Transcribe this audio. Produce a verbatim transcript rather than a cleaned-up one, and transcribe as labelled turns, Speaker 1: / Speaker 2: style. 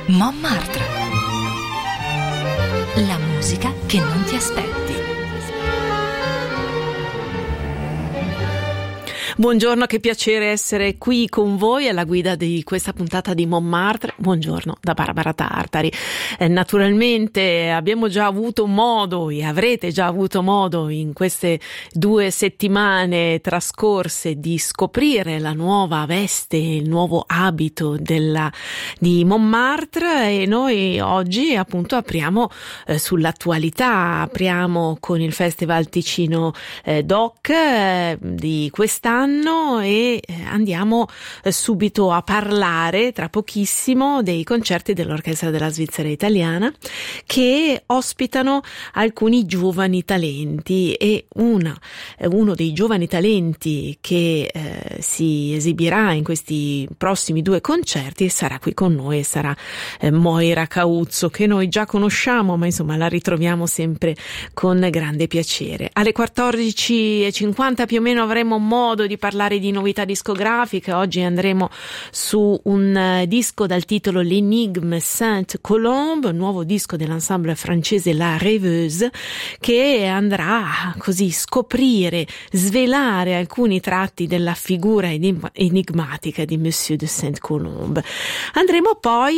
Speaker 1: Montmartre. La musica che non ti aspetti.
Speaker 2: Buongiorno, che piacere essere qui con voi alla guida di questa puntata di Montmartre. Buongiorno da Barbara Tartari. Eh, naturalmente abbiamo già avuto modo e avrete già avuto modo in queste due settimane trascorse di scoprire la nuova veste, il nuovo abito della, di Montmartre, e noi oggi appunto apriamo eh, sull'attualità, apriamo con il Festival Ticino eh, Doc eh, di quest'anno. E andiamo subito a parlare tra pochissimo dei concerti dell'Orchestra della Svizzera Italiana, che ospitano alcuni giovani talenti, e una, uno dei giovani talenti che eh, si esibirà in questi prossimi due concerti sarà qui con noi, sarà eh, Moira Cauzzo, che noi già conosciamo, ma insomma la ritroviamo sempre con grande piacere. Alle quattordici e cinquanta più o meno avremo modo di parlare di novità discografiche. Oggi andremo su un uh, disco dal titolo L'Énigme Sainte-Colombe, un nuovo disco dell'ensemble francese La Rêveuse, che andrà a così scoprire, svelare alcuni tratti della figura enigmatica di Monsieur de Sainte-Colombe. Andremo poi